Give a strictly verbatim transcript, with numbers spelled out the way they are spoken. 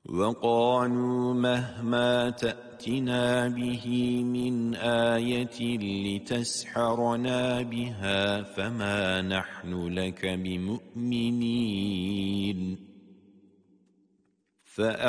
وقالوا مهما تأتنا به من آية لتسحرنا بها فما نحن لك بمؤمنين